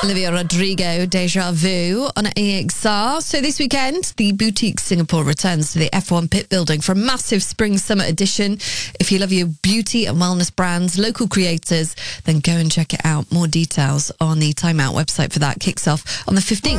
Olivia Rodrigo, Deja Vu on EXR. So this weekend, the Boutique Singapore returns to the F1 Pit Building for a massive spring-summer edition. If you love your beauty and wellness brands, local creators, then go and check it out. More details on the Time Out website for that. Kicks off on the 15th.